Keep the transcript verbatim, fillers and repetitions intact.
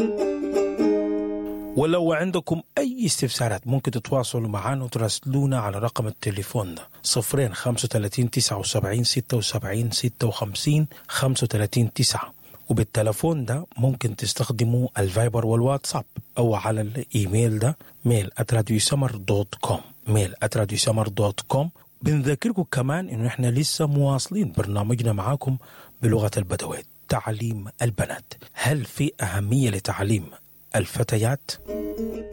ولو عندكم أي استفسارات ممكن تتواصلوا معنا وتراسلونا على رقم التليفون ده صفرين خمسة وثلاثين تسعة وسبعين ستة وسبعين ستة وخمسين خمسة وثلاثين تسعة. وبالتلفون ده ممكن تستخدموا الفايبر والواتساب أو على الإيميل ده ميل آت راديو سمر دوت كوم ميل آت راديو سمر دوت كوم. بنذكركم كمان إنه إحنا لسه مواصلين برنامجنا معاكم بلغة البدوات، تعليم البنات. هل في أهمية لتعليم الفتيات؟